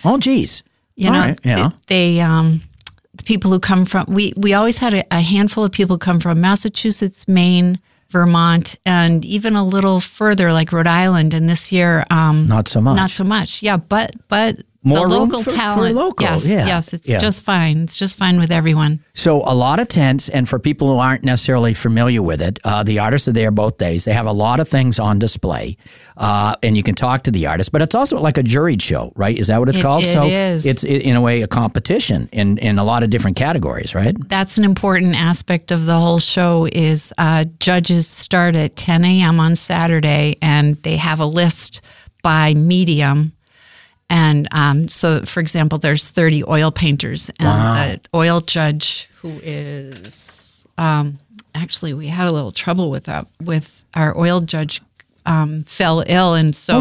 Oh, geez. You All know, right, yeah. the people who come from, we always had a handful of people come from Massachusetts, Maine, Vermont, and even a little further like Rhode Island. And this year, Not so much. Not so much. Yeah, but More the room local for talent. local, yes, yeah, yes, it's yeah. just fine. It's just fine with everyone. So a lot of tents, and for people who aren't necessarily familiar with it, the artists are there both days. They have a lot of things on display, and you can talk to the artists. But it's also like a juried show, right? Is that what it's called? It so is. It's in a way a competition in a lot of different categories, right? That's an important aspect of the whole show is judges start at 10 a.m. on Saturday, and they have a list by medium. And so, for example, there's 30 oil painters, and the oil judge, who is actually, we had a little trouble with that. With our oil judge, fell ill, and so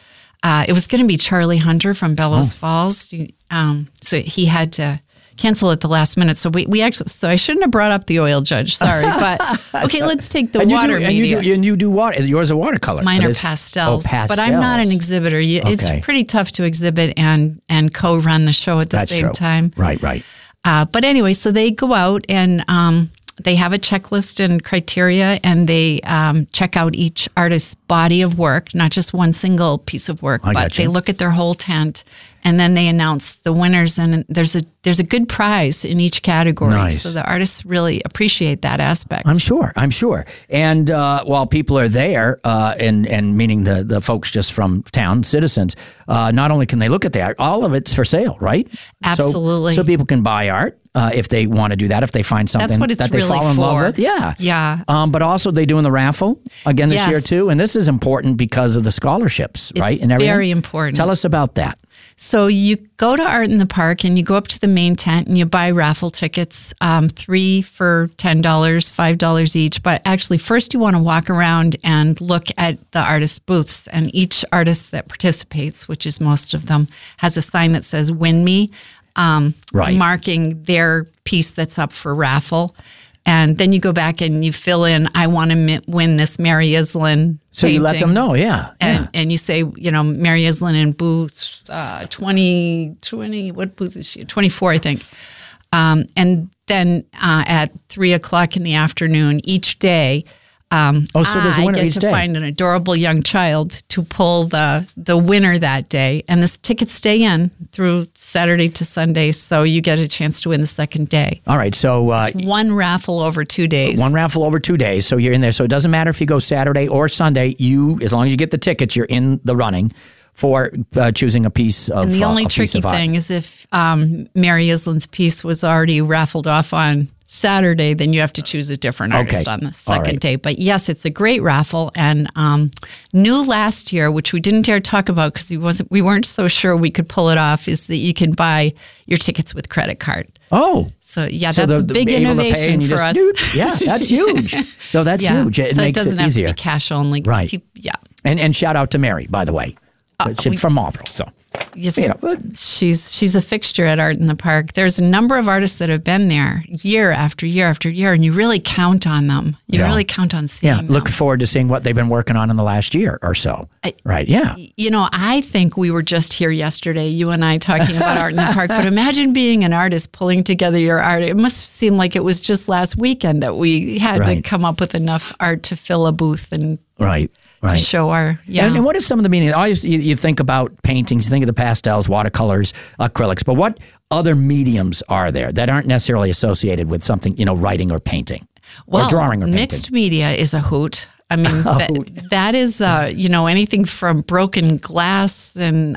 it was going to be Charlie Hunter from Bellows Falls. So he had to cancel at the last minute. So we actually, so I shouldn't have brought up the oil judge. Sorry, but okay, let's take the water media. And you do water. Is yours a watercolor? Mine are pastels, pastels. but I'm not an exhibitor. It's pretty tough to exhibit and co-run the show at the same time. Right. But anyway, so they go out and they have a checklist and criteria, and they check out each artist's body of work, not just one single piece of work, but they look at their whole tent, and then they announce the winners. And there's a good prize in each category. Nice. So the artists really appreciate that aspect. I'm sure. And while people are there, and meaning the folks just from town, citizens, not only can they look at the art, all of it's for sale, right? Absolutely. So people can buy art if they want to do that, if they find something that they fall in love with. Yeah. Yeah. But also they're doing the raffle again this year too. And this is important because of the scholarships, right? And everything. Very important. Tell us about that. So you go to Art in the Park and you go up to the main tent and you buy raffle tickets, 3 for $10, $5 each. But actually, first you want to walk around and look at the artist booths. And each artist that participates, which is most of them, has a sign that says "Win Me," marking their piece that's up for raffle. And then you go back and you fill in, I want to win this Mary Islin So painting. you let them know, And you say, Mary Islin in booth 20, what booth is she? 24, I think. And then at 3 o'clock in the afternoon each day, so there's a winner each day. I get to find an adorable young child to pull the winner that day. And this tickets stay in through Saturday to Sunday, so you get a chance to win the second day. All right, so it's one raffle over 2 days. One raffle over 2 days, so you're in there. So it doesn't matter if you go Saturday or Sunday. As long as you get the tickets, you're in the running for choosing a piece of art. And the only tricky thing is if Mary Islin's piece was already raffled off on Saturday, then you have to choose a different artist on the second day. But yes, it's a great raffle. And new last year, which we didn't dare talk about because we weren't so sure we could pull it off, is that you can buy your tickets with credit card. Oh. So that's a big innovation for us. Yeah, that's huge. So that's huge. It makes it doesn't easier. have to be cash only. Right. And shout out to Mary, by the way. She's from Marlboro, so. Yes, she's a fixture at Art in the Park. There's a number of artists that have been there year after year after year, and you really count on them. You really count on seeing them. Look forward to seeing what they've been working on in the last year or so. Right, yeah. I think we were just here yesterday, you and I, talking about Art in the Park, but imagine being an artist pulling together your art. It must seem like it was just last weekend that we had to come up with enough art to fill a booth and to show our, And what is some of the meaning? Obviously, you think about paintings, you think of the pastels, watercolors, acrylics, but what other mediums are there that aren't necessarily associated with something, writing or painting or drawing or painting? Mixed media is a hoot. I mean, that is, anything from broken glass and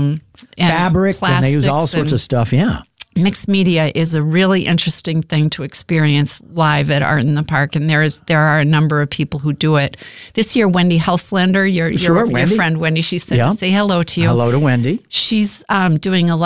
fabric, and they use all sorts of stuff, Mixed media is a really interesting thing to experience live at Art in the Park, and there are a number of people who do it. This year, Wendy Helslander, your friend Wendy, she said to say hello to you. Hello to Wendy. She's doing a